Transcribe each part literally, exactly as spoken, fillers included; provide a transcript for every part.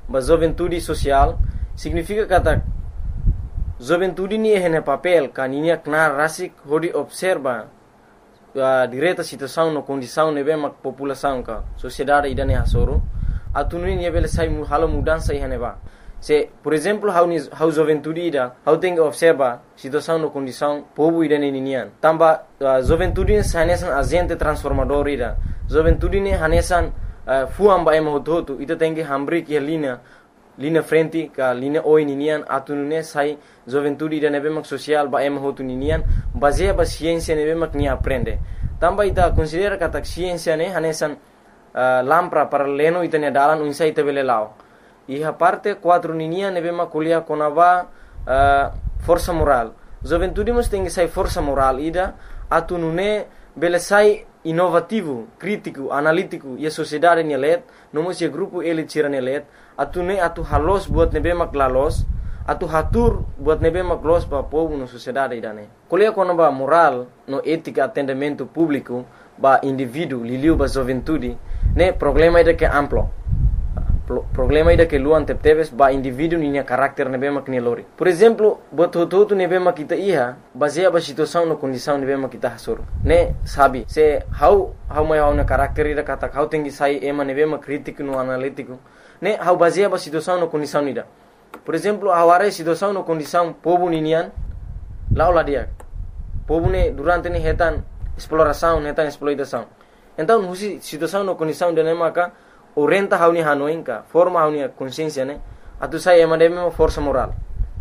ba juventude social significa kata juventude ni hene papel kaninya knar rasik hodi observa uh, direta situação no condição nebe mak população ka sociedade idane hasoro atuni ni bele sai mu halo mudança ihane ba se por exemplo how ni how juventude ida how tem observa situação no condição povo idane ninian tamba uh, juventude sanesan agente transformador ida juventude ni hanesan uh, fuamba ema hototo ita tem que hambri que linha linha frente ka linha oi ninian atunune sai juventude ida nebe mak social ba ema hotu ninian baseia ba ciência nebe mak ni aprende tamba ita considera kata ciência ne hanesan uh, lampra para leno ita ne dalan unsa ita bele lao iha parte quatro ninian nebe mak kuliah konava uh, força moral juventude mus tem que sai força moral ida atunune bele sai inovativo crítico analítico e a sociedade ne let nomos e grupo ele tira ne let atune atu halos buat nebe mak lalos atu hatur buat nebe mak los pa povo no sociedade idane kuliah konava moral no ética atendimento público ba indivíduo liliu ba juventude ne problema ida que amplo problema ida que luan tepteves ba indivíduo ninya karakter nebe mak ni lori por exemplo bot hotu nebe mak kita iha baseia ba situação no condição nebe mak kita hasur ne sabi se how how mai how na karakter ida kata how tengi sai ema nebe mak crítico no analítico ne how baseia ba situação no condição ida por exemplo aware situação no condição povo ninian laula dia povo ne durante ne hetan exploração hetan exploitação então husi situação no condição de nemaka orienta hauni hanoinka forma hauni consciência ne atu sai ema deme força moral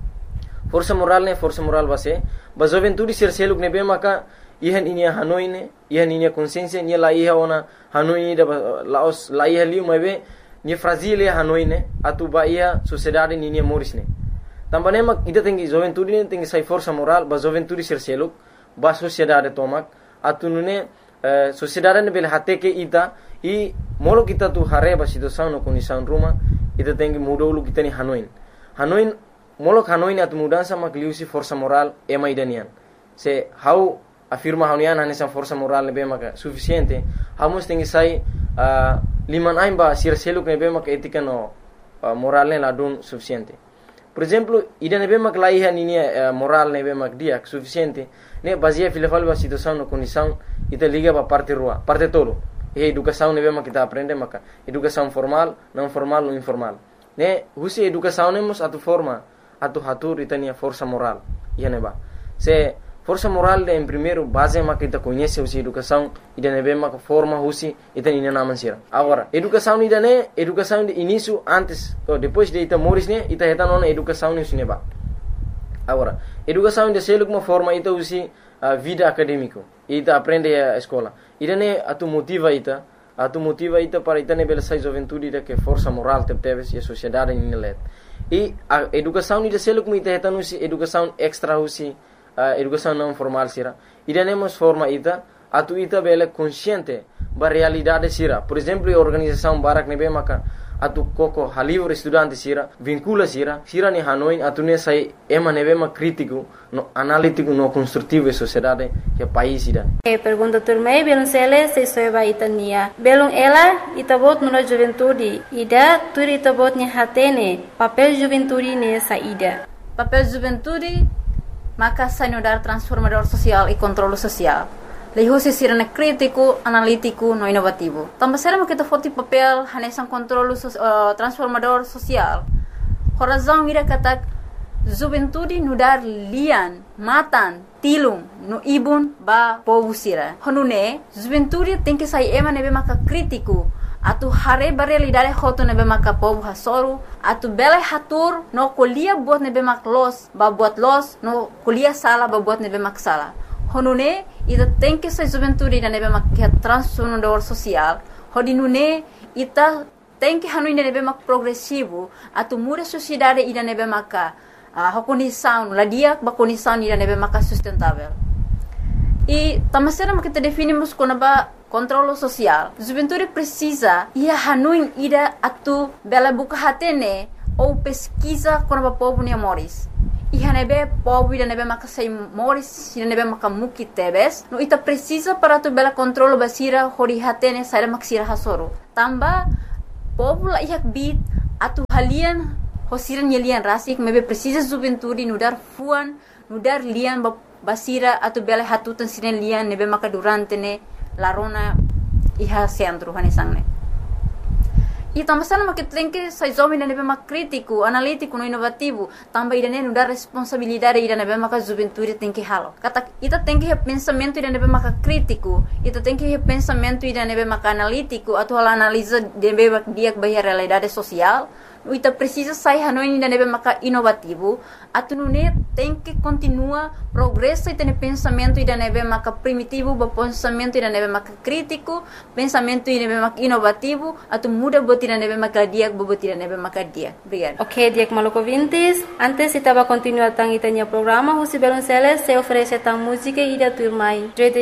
força moral ne força moral base ba juventude ser seluk ne bema ka ihan inia hanoine ihan inia consciência ni la iha ona hanoi da laos la iha liu mebe ni fragile hanoine atu ba ia sociedade ni ni moris ne tambane mak ida tengi juventude ne tengi sai força moral ba juventude ser seluk ba sociedade tomak atu nune uh, sociedade ne bele hate ke ita i molo kita tu hareba situação no condição ruma ita tem que mudar o kita ni hanoin hanoin molo hanoin atu mudança mak liusi força moral e maidanian se how afirma hanian hanesa força moral ne bema suficiente hamos tem que sai uh, liman aimba sir seluk ne bema etika no uh, moral ne ladun suficiente por exemplo ida ne bema lai hanini uh, moral ne bema dia suficiente ne baseia filafal ba situação no condição ita liga ba parte rua parte todo e educação ne bema kita aprende maka educação formal não formal ou informal ne husi educação nemos atu forma atu hatur itania força moral ia ba se força moral de em primeiro base maka kita conhece husi educação ida ne bema forma husi itania naman sira agora educação ida ne educação de início antes ou depois de ita moris ne ita heta non educação ne usine ba agora educação de seluk uma forma ita husi a vida acadêmico ita aprende a escola ida ne atu motiva ita atu motiva ita para ita ne bela sai juventude ida que força moral tepteves e a sociedade ni let e a educação ida selo como ita heta nusi educação extra usi uh, educação não formal sira ida ne mas forma ita atu ita bela consciente ba realidade sira por exemplo a organização barak ne be maka atu koko halivre estudante sira vincula sira sira ni hanoin atu ne sai ema nebe ma crítico no analítico no construtivo e sociedade que país ida e pergunta turmei belum sele se soeba itania belum ela itabot no juventude ida turi itabot ni hatene papel juventude ne saída papel juventude maka sanudar transformador social e controle social Lehusi sirene crítico, analítico, no inovativo. Também será que foto papel hanesan controle uh, transformador social. Horazão ira kata juventude nudar lian, matan, tilum, no ibun ba povo sira. Honune juventude tem que sair ema nebe maka crítico. Atu hare realidade hoto nebe maka povo hasoru. Atu bele hatur no kuliah buat nebe mak los, ba buat los, no kuliah sala ba buat nebe mak sala. Honune ita tem que ser juventude ida nebe mak transformador social. Hodinune ita tem que hanu ida nebe mak progressivo. Atu muda sociedade ida nebe maka uh, condição la dia ba condição ida nebe maka sustentável. E tamasera mak kita definimos como ba controle social. Juventude precisa ia hanu ida atu bela buka hatene ou pesquisa como ba povo ni amoris. Iha nebe povo ida nebe maka sei moris ida nebe maka muki tebes no ita precisa para tu bela controle basira hori hatene saira maksira hasoro tamba povo la ihak bit atu halian hosiran yelian rasik mebe precisa juventude nudar fuan nudar lian basira atu bele hatutan sinen lian nebe maka durante ne larona iha centro hanesangne e tamasana makit lenke sai jovem nebe mak crítico analítico no inovativo tamba idane nudar responsabilidade idane nebe maka juventude tem que halo kata ita tem que pensamento idane nebe maka crítico ita tem que pensamento idane nebe maka analítico atu hala analisa nebe dia bahia realidade social ita precisa sair hanoi ainda nebe maka inovativo atu nune tem que continua progresso ita ne pensamento ida nebe maka primitivo ba pensamento ida nebe maka crítico pensamento ida nebe maka inovativo atu muda bot ida nebe maka dia bobot ida nebe maka dia obrigado. Ok, Diak Maluco Vintes, antes estava continuando itanya programa Husi Belonceles se oferece tang música ida turmai